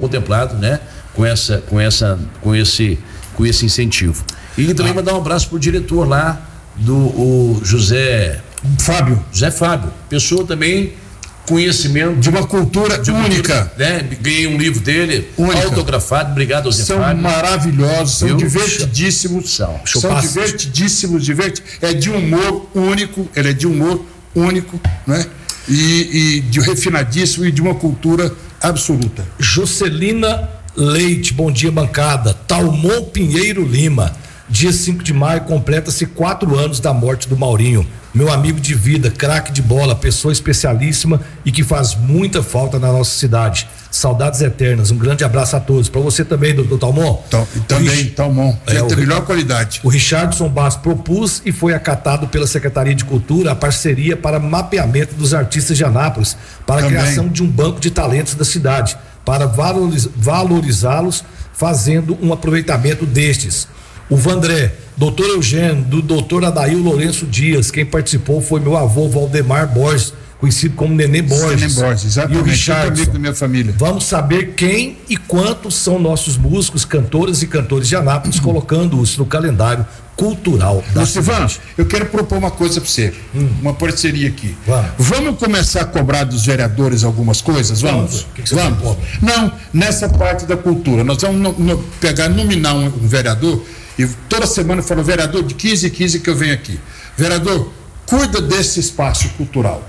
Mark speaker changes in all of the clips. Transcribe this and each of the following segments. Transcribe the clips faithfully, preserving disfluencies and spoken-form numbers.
Speaker 1: contemplado, né? Com essa, com essa, com esse, com esse incentivo. E também ah. mandar um abraço pro diretor lá do o José
Speaker 2: Fábio.
Speaker 1: José Fábio, pessoa também conhecimento
Speaker 2: de uma cultura de única, cultura,
Speaker 1: né? Ganhei um livro dele, única. Autografado, obrigado ao Zé
Speaker 2: São
Speaker 1: Fábio.
Speaker 2: Maravilhosos, são
Speaker 1: Eu,
Speaker 2: divertidíssimos, são, são divertidíssimos, divert... é de humor único, ele é de humor único, né? E, e de refinadíssimo e de uma cultura absoluta.
Speaker 3: Jocelina Leite, bom dia bancada. Talmon Pinheiro Lima, dia cinco de maio completa-se quatro anos da morte do Maurinho, meu amigo de vida, craque de bola, pessoa especialíssima e que faz muita falta na nossa cidade. Saudades eternas, um grande abraço a todos. Para você também, doutor Talmon.
Speaker 2: Então, e também, Rich... Talmon, é, tem a melhor qualidade.
Speaker 3: O Richardson Bass propôs e foi acatado pela Secretaria de Cultura a parceria para mapeamento dos artistas de Anápolis, para também. A criação de um banco de talentos da cidade, para valoriz... valorizá-los, fazendo um aproveitamento destes. O Vandré, doutor Eugênio, do doutor Adail Lourenço Dias, quem participou foi meu avô Valdemar Borges, conhecido como Nenê Borges.
Speaker 2: Nenê Borges, exatamente.
Speaker 3: E o Richardson.
Speaker 2: Da minha família.
Speaker 3: Vamos saber quem e quantos são nossos músicos, cantores e cantores de Anápolis, uhum. colocando-os no calendário cultural da cidade.
Speaker 2: Eu quero propor uma coisa para você, hum. uma parceria aqui.
Speaker 3: Vamos.
Speaker 2: Vamos começar a cobrar dos vereadores algumas coisas? Vamos?
Speaker 3: Que que
Speaker 2: vamos.
Speaker 3: Vamos.
Speaker 2: Não, nessa parte da cultura. Nós vamos no, no, pegar, nominar um, um vereador e toda semana eu falo, vereador, de quinze em quinze que eu venho aqui. Vereador, cuida desse espaço cultural.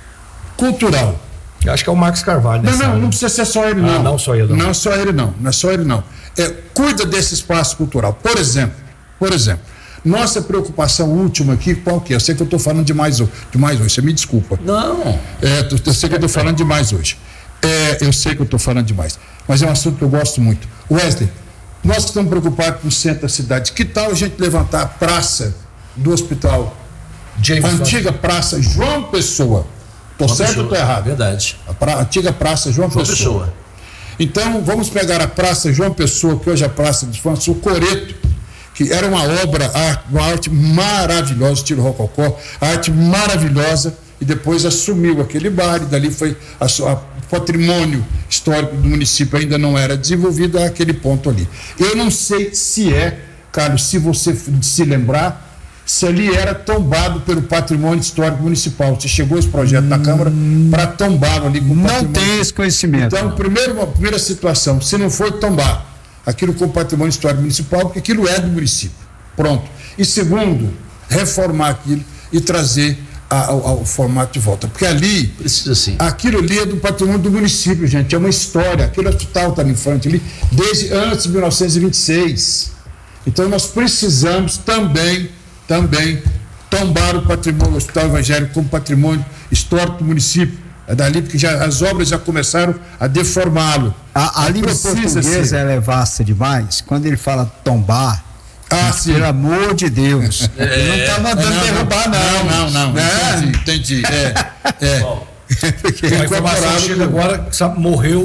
Speaker 2: Cultural.
Speaker 3: Eu acho que é o Marcos Carvalho.
Speaker 2: Não, não, área. Não precisa ser só ele, não.
Speaker 3: Ah, não só ele, não.
Speaker 2: Não só ele, não. Não é só ele, não. É, cuida desse espaço cultural. Por exemplo, por exemplo, nossa preocupação última aqui, qual que é? Eu sei que eu estou falando demais, demais hoje, você me desculpa.
Speaker 1: Não.
Speaker 2: É, eu sei que eu estou falando demais hoje. É, eu sei que eu estou falando demais. Mas é um assunto que eu gosto muito. Wesley, nós estamos preocupados com o centro da cidade. Que tal a gente levantar a praça do hospital? James a antiga João. Praça João Pessoa. Estou certo ou estou errado?
Speaker 1: Verdade.
Speaker 2: A pra, antiga Praça João, João Pessoa. Pessoa. Então, vamos pegar a Praça João Pessoa, que hoje é a Praça dos Fãs, o Coreto, que era uma obra, uma arte maravilhosa, estilo rococó, arte maravilhosa, e depois assumiu aquele bar, e dali foi a, a patrimônio histórico do município ainda não era desenvolvido àquele ponto ali. Eu não sei se é, Carlos, se você se lembrar, se ali era tombado pelo patrimônio histórico municipal. Se chegou esse projeto hum, na Câmara para tombar ali com o
Speaker 4: patrimônio. Não tem esse conhecimento.
Speaker 2: Então, primeiro, a primeira situação, se não for tombar aquilo com o patrimônio histórico municipal, porque aquilo é do município. Pronto. E segundo, reformar aquilo e trazer ao, ao formato de volta. Porque ali,
Speaker 1: precisa sim.
Speaker 2: Aquilo ali é do patrimônio do município, gente. É uma história. Aquele hospital está em frente ali desde antes de mil novecentos e vinte e seis. Então, nós precisamos também também tombar o patrimônio do Hospital Evangélico como patrimônio histórico do município. É dali porque já, as obras já começaram a deformá-lo.
Speaker 4: A, a língua portuguesa ela é vasta demais. Quando ele fala tombar,
Speaker 2: ah, sim.
Speaker 4: Pelo amor de Deus.
Speaker 2: É, ele não está mandando não, derrubar, não. Não, não, não.
Speaker 4: É.
Speaker 2: Entendi, entendi. É, é.
Speaker 3: Bom, a informação chega agora, sabe, morreu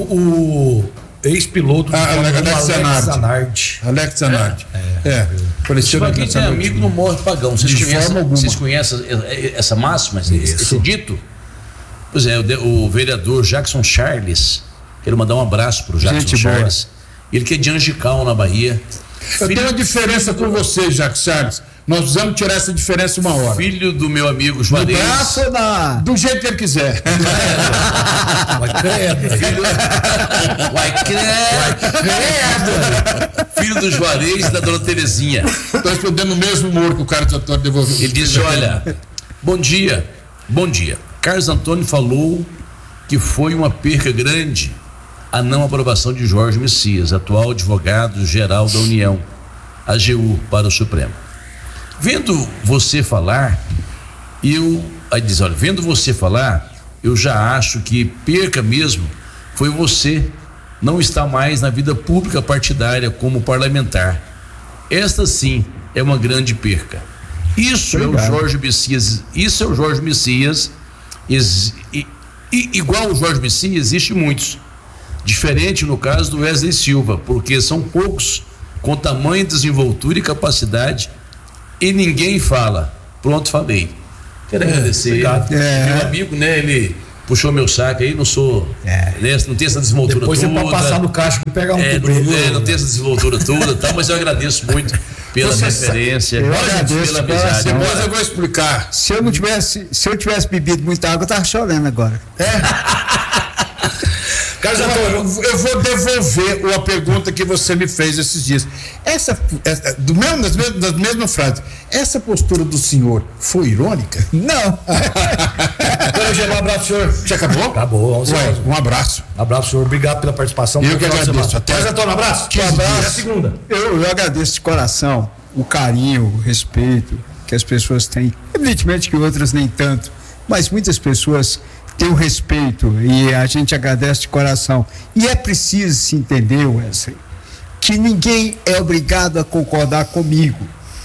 Speaker 3: o ex-piloto de
Speaker 2: ah, Alex
Speaker 3: Zanardi.
Speaker 2: Alex Zanardi.
Speaker 1: É. é.
Speaker 2: é.
Speaker 1: Quem tem amigo não morre pagão. Vocês
Speaker 2: de
Speaker 1: conhecem,
Speaker 2: forma alguma.
Speaker 1: Vocês conhecem essa máxima, esse, esse dito? Pois é, o, o vereador Jackson Charles, quero mandar um abraço pro Jackson Gente Charles. Boa. Ele que é de Angical, na Bahia.
Speaker 2: Eu filho, tenho uma diferença com você, Jackson Charles. Nós precisamos tirar essa diferença uma hora.
Speaker 1: Filho do meu amigo Juarez.
Speaker 2: Do braço ou na... Do jeito que ele quiser.
Speaker 3: Vai credo.
Speaker 1: Filho... Vai credo. credo. Filho do Juarez e da dona Terezinha.
Speaker 2: Estou respondendo o mesmo humor que o Carlos Antônio devolveu.
Speaker 1: Ele disse, olha, bom dia, bom dia. Carlos Antônio falou que foi uma perca grande a não aprovação de Jorge Messias, atual advogado-geral da União, A G U, para o Supremo. Vendo você falar, eu, aí diz, olha, vendo você falar, eu já acho que perca mesmo foi você não estar mais na vida pública partidária como parlamentar. Esta sim é uma grande perca. Isso Obrigado. é o Jorge Messias, isso é o Jorge Messias, ex, e, e, igual o Jorge Messias, existe muitos. Diferente no caso do Wesley Silva, porque são poucos com tamanho, desenvoltura e capacidade e ninguém fala. Pronto, falei. Quero é, agradecer.
Speaker 2: É.
Speaker 1: Meu amigo, né? Ele puxou meu saco aí, não sou. É. Né, não tem essa desenvoltura
Speaker 3: Depois
Speaker 1: toda.
Speaker 3: Depois você pode passar no caixa e pegar um
Speaker 1: é, não, é, não tem essa desenvoltura toda, tá, mas eu agradeço muito pela você referência,
Speaker 4: eu agradeço
Speaker 1: pela amizade.
Speaker 2: Depois eu vou explicar.
Speaker 4: Se eu não tivesse, se eu tivesse bebido muita água, eu tava chorando agora.
Speaker 2: É. Carlos Antônio, eu vou devolver uma pergunta que você me fez esses dias. Essa, essa do mesmo, das, mesmas, das mesmas frases, essa postura do senhor foi irônica?
Speaker 4: Não.
Speaker 3: Um abraço, senhor.
Speaker 2: Já acabou?
Speaker 3: Acabou.
Speaker 2: Ué, um abraço.
Speaker 3: Um abraço, senhor. Obrigado pela participação.
Speaker 2: Eu que agradeço.
Speaker 3: Até. Carlos Antônio, um abraço.
Speaker 2: Um abraço.
Speaker 3: Até segunda.
Speaker 4: Eu, eu agradeço de coração o carinho, o respeito que as pessoas têm. Evidentemente que outras nem tanto, mas muitas pessoas têm o respeito e a gente agradece de coração. E é preciso se entender, Wesley, que ninguém é obrigado a concordar comigo,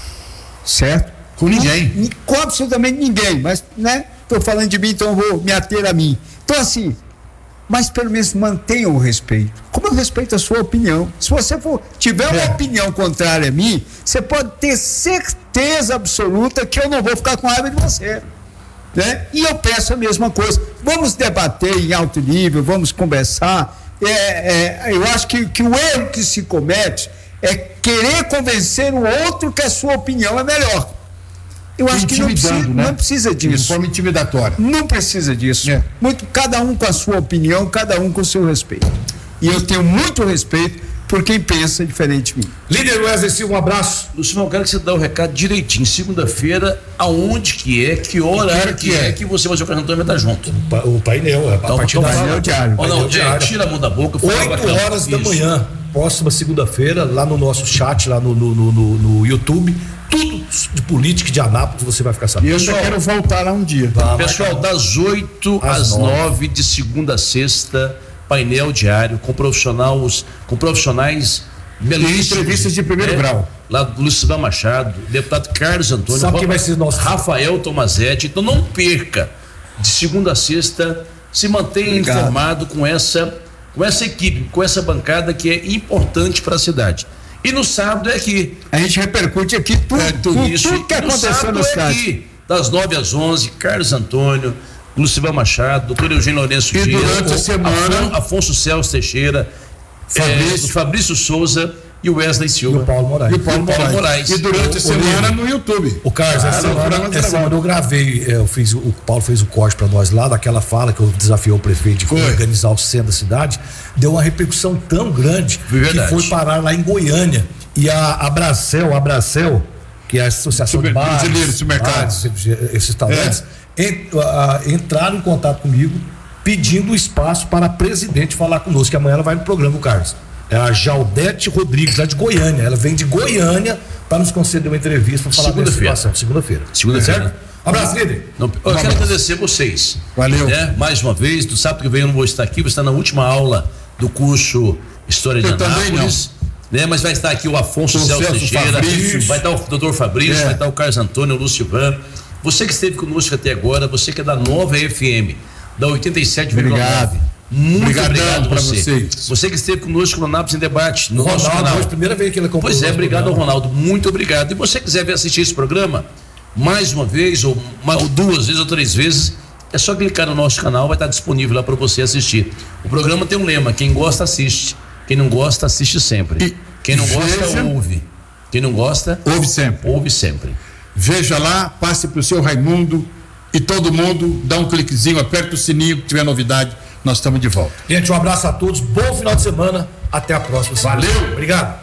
Speaker 4: certo?
Speaker 2: Com ninguém.
Speaker 4: Não, com absolutamente ninguém, mas, né? Estou falando de mim, então vou me ater a mim. Então, assim, mas pelo menos mantenha o respeito. Como eu respeito a sua opinião. Se você for, tiver uma é. opinião contrária a mim, você pode ter certeza absoluta que eu não vou ficar com raiva de você. Né? E eu peço a mesma coisa. Vamos debater em alto nível, vamos conversar. É, é, eu acho que, que o erro que se comete é querer convencer o outro que a sua opinião é melhor. Eu acho que não precisa, né? não precisa disso.
Speaker 2: De forma intimidatória.
Speaker 4: Não precisa disso.
Speaker 2: É.
Speaker 4: Muito, cada um com a sua opinião, cada um com o seu respeito. E eu tenho muito respeito por quem pensa diferente de mim.
Speaker 3: Líder Wesley Silva, um abraço.
Speaker 1: Luciano, eu quero que você dê o recado direitinho. Segunda-feira, aonde que é, que horário que, que é que você vai ser o Carlos Antônio vai estar junto?
Speaker 3: O painel, é
Speaker 1: então,
Speaker 3: a partir
Speaker 1: então,
Speaker 3: do
Speaker 1: painel
Speaker 3: diário.
Speaker 1: Ou não, diário. Tira a mão da boca.
Speaker 3: oito horas da manhã, próxima segunda-feira, lá no nosso chat, lá no, no, no, no, no YouTube. Tudo de política de Anápolis você vai ficar sabendo.
Speaker 2: E eu só quero voltar lá um dia.
Speaker 1: Vai, pessoal, das oito às nove de segunda a sexta, painel diário com profissionais, com profissionais belíssimos.
Speaker 2: Entrevistas de primeiro é, grau.
Speaker 1: Lá do Luciano Machado, deputado Carlos Antônio.
Speaker 3: Sabe quem vai ser nosso?
Speaker 1: Rafael Tomazetti. Então não perca. De segunda a sexta, se mantenha Obrigado. informado com essa, com essa equipe, com essa bancada que é importante para a cidade. E no sábado é aqui.
Speaker 4: A gente repercute aqui tudo, é, tudo,
Speaker 1: isso,
Speaker 4: tudo que aconteceu no cidade. É aqui,
Speaker 1: das nove às onze, Carlos Antônio, Luciano Machado, doutor Eugênio Lourenço
Speaker 2: e
Speaker 1: Dias,
Speaker 2: durante a semana,
Speaker 1: Afonso, Afonso Celso Teixeira, Fabrício, é, Fabrício Souza e o Wesley Silva.
Speaker 3: E o Paulo Moraes.
Speaker 2: E o Paulo, e o Paulo Moraes. Moraes. E durante o, a semana no YouTube.
Speaker 3: O Carlos, essa, semana, essa semana eu gravei, eu fiz, o Paulo fez o corte para nós lá, daquela fala que eu desafiei o prefeito de foi. organizar o centro da cidade, deu uma repercussão tão grande
Speaker 1: Verdade.
Speaker 3: que foi parar lá em Goiânia. E a Abracel, a Abracel, que é a Associação
Speaker 2: Super,
Speaker 3: de Bares,
Speaker 2: supermercados,
Speaker 3: esses restaurantes, é. ent, a, entraram em contato comigo pedindo espaço para a presidente falar conosco, que amanhã ela vai no programa, o Carlos. É a Jaldete Rodrigues, lá de Goiânia. Ela vem de Goiânia para nos conceder uma entrevista para falar dessa situação. Segunda-feira.
Speaker 1: Segunda-feira.
Speaker 3: Certo? Abraço, líder.
Speaker 1: Não, eu um quero abraço. agradecer vocês.
Speaker 2: Valeu.
Speaker 1: Né? Mais uma vez, tu sabe que vem, eu não vou estar aqui, vou estar na última aula do curso História de eu Anápolis. Né? Mas vai estar aqui o Afonso Celso Teixeira, Fabrício. Vai estar o doutor Fabrício, é. vai estar o Carlos Antônio, o Lucivan. Você que esteve conosco até agora, você que é da Nova F M, da oitenta e sete vírgula nove. Muito Obrigadão obrigado para você. Vocês. Você que esteve conosco no Anápolis em Debate, no
Speaker 3: Ronaldo,
Speaker 1: nosso canal.
Speaker 3: Primeira vez que ele acompanhou.
Speaker 1: Pois é, obrigado ao Ronaldo, muito obrigado. E você quiser ver assistir esse programa, mais uma vez, ou, uma, ou duas vezes, ou três vezes, é só clicar no nosso canal, vai estar disponível lá para você assistir. O programa tem um lema: quem gosta, assiste. Quem não gosta, assiste sempre. E quem não gosta, veja, ouve. Quem não gosta,
Speaker 2: ouve sempre.
Speaker 1: Ouve sempre.
Speaker 2: Veja lá, passe para o seu Raimundo e todo mundo dá um cliquezinho, aperta o sininho, que tiver novidade, nós estamos de volta.
Speaker 3: Gente, um abraço a todos, bom final de semana, até a próxima.
Speaker 2: Valeu.
Speaker 3: Obrigado.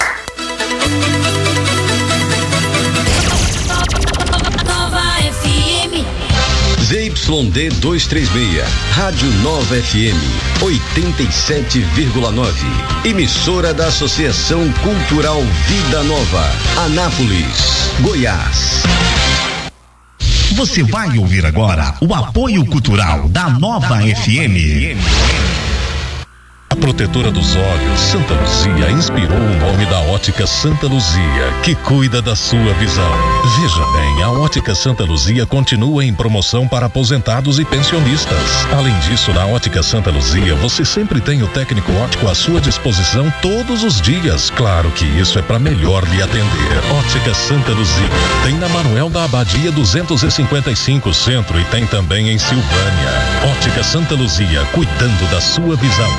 Speaker 5: Z Y D duzentos e trinta e seis, Rádio Nova F M, oitenta e sete vírgula nove. Emissora da Associação Cultural Vida Nova, Anápolis, Goiás.
Speaker 6: Você vai ouvir agora o apoio cultural da Nova F M. protetora dos olhos, Santa Luzia, inspirou o nome da Ótica Santa Luzia, que cuida da sua visão. Veja bem, a Ótica Santa Luzia continua em promoção para aposentados e pensionistas. Além disso, na Ótica Santa Luzia, você sempre tem o técnico óptico à sua disposição todos os dias. Claro que isso é para melhor lhe atender. Ótica Santa Luzia. Tem na Manuel da Abadia duzentos e cinquenta e cinco Centro e tem também em Silvânia. Ótica Santa Luzia, cuidando da sua visão.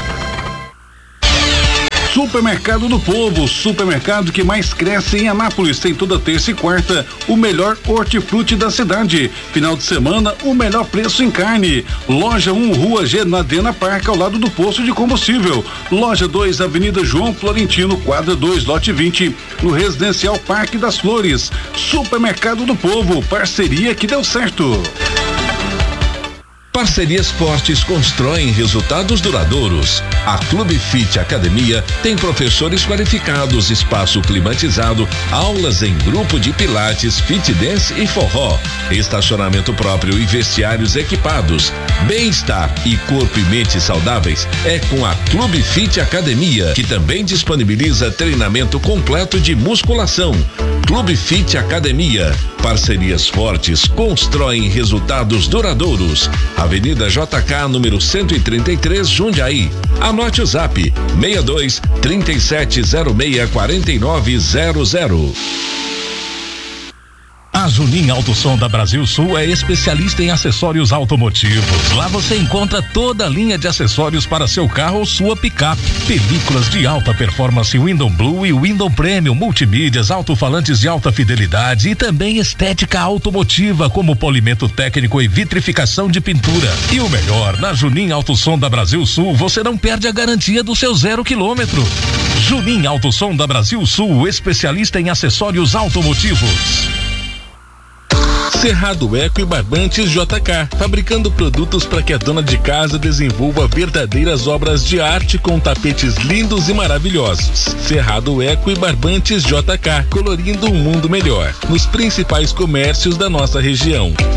Speaker 7: Supermercado do Povo, supermercado que mais cresce em Anápolis, tem toda terça e quarta o melhor hortifruti da cidade. Final de semana, o melhor preço em carne. Loja um, Rua G, na Dena Park, ao lado do posto de combustível. Loja dois, Avenida João Florentino, quadra dois, lote vinte, no Residencial Parque das Flores. Supermercado do Povo, parceria que deu certo.
Speaker 8: Parcerias fortes constroem resultados duradouros. A Clube Fit Academia tem professores qualificados, espaço climatizado, aulas em grupo de pilates, fit dance e forró, estacionamento próprio e vestiários equipados. Bem-estar e corpo e mente saudáveis é com a Clube Fit Academia, que também disponibiliza treinamento completo de musculação. Clube Fit Academia. Parcerias fortes constroem resultados duradouros. Avenida J K, número cento e trinta e três, Jundiaí. Anote o zap: seis dois, três sete zero seis, quatro nove zero zero.
Speaker 6: A Junim Autosom da Brasil Sul é especialista em acessórios automotivos. Lá você encontra toda a linha de acessórios para seu carro ou sua picape. Películas de alta performance Window Blue e Window Premium, multimídias, alto-falantes de alta fidelidade e também estética automotiva, como polimento técnico e vitrificação de pintura. E o melhor, na Junim Autosom da Brasil Sul, você não perde a garantia do seu zero quilômetro. Junim Autosom da Brasil Sul, especialista em acessórios automotivos.
Speaker 9: Cerrado Eco e Barbantes J K, fabricando produtos para que a dona de casa desenvolva verdadeiras obras de arte com tapetes lindos e maravilhosos. Cerrado Eco e Barbantes J K, colorindo um mundo melhor, nos principais comércios da nossa região.